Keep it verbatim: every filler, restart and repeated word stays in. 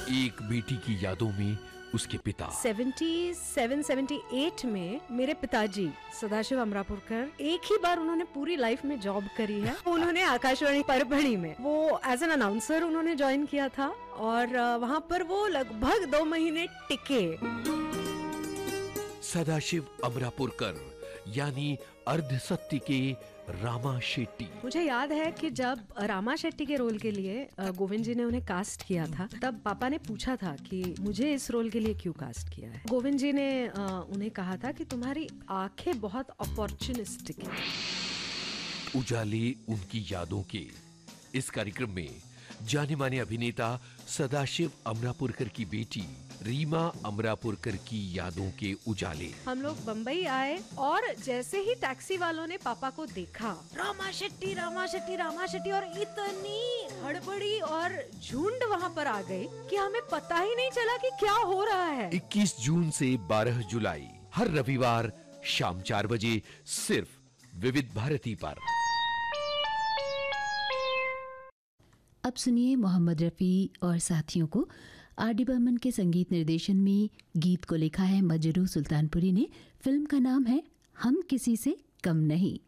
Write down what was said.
एक बेटी की यादों में उसके पिता। सतहत्तर अठहत्तर में मेरे पिताजी सदाशिव अमरापुरकर, एक ही बार उन्होंने पूरी लाइफ में जॉब करी है। उन्होंने आकाशवाणी परभणी में वो एज एन अनाउंसर उन्होंने ज्वाइन किया था और वहाँ पर वो लगभग दो महीने टिके। सदाशिव अमरापुरकर यानी अर्धसत्य के रामा शेट्टी। मुझे याद है कि जब रामा शेट्टी के रोल के लिए गोविंद जी ने उन्हें कास्ट किया था, तब पापा ने पूछा था कि मुझे इस रोल के लिए क्यों कास्ट किया है। गोविंद जी ने उन्हें कहा था कि तुम्हारी आंखें बहुत अपॉर्चुनिस्टिक हैं। उजाले उनकी यादों के इस कार्यक्रम में जाने माने अभिनेता सदाशिव अमरापुरकर की बेटी रीमा अमरापुरकर की यादों के उजाले। हम लोग बम्बई आए और जैसे ही टैक्सी वालों ने पापा को देखा, रामा शेट्टी रामा शेट्टी रामा शेट्टी, और इतनी हड़बड़ी और झुंड वहाँ पर आ गई कि हमें पता ही नहीं चला कि क्या हो रहा है। इक्कीस जून से बारह जुलाई हर रविवार शाम चार बजे सिर्फ विविध भारती पर। अब सुनिए मोहम्मद रफ़ी और साथियों को आर डी बर्मन के संगीत निर्देशन में। गीत को लिखा है मजरू सुल्तानपुरी ने। फिल्म का नाम है हम किसी से कम नहीं।